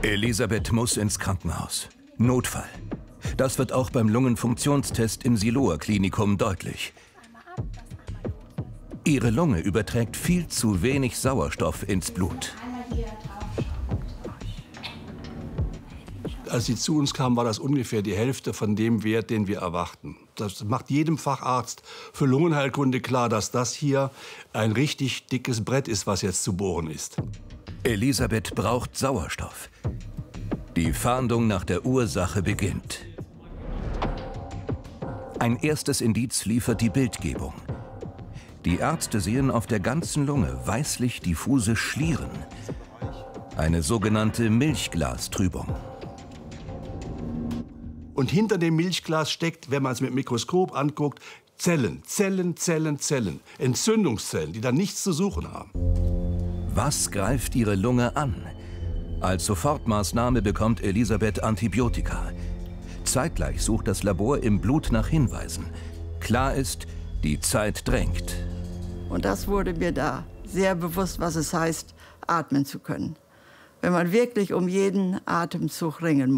Elisabeth muss ins Krankenhaus. Notfall. Das wird auch beim Lungenfunktionstest im Siloer Klinikum deutlich. Ihre Lunge überträgt viel zu wenig Sauerstoff ins Blut. Als sie zu uns kam, war das ungefähr die Hälfte von dem Wert, den wir erwarten. Das macht jedem Facharzt für Lungenheilkunde klar, dass das hier ein richtig dickes Brett ist, was jetzt zu bohren ist. Elisabeth braucht Sauerstoff. Die Fahndung nach der Ursache beginnt. Ein erstes Indiz liefert die Bildgebung. Die Ärzte sehen auf der ganzen Lunge weißlich diffuse Schlieren. Eine sogenannte Milchglastrübung. Und hinter dem Milchglas steckt, wenn man es mit dem Mikroskop anguckt, Zellen, Zellen, Zellen, Zellen. Entzündungszellen, die da nichts zu suchen haben. Was greift ihre Lunge an? Als Sofortmaßnahme bekommt Elisabeth Antibiotika. Zeitgleich sucht das Labor im Blut nach Hinweisen. Klar ist, die Zeit drängt. Und das wurde mir da sehr bewusst, was es heißt, atmen zu können. Wenn man wirklich um jeden Atemzug ringen muss.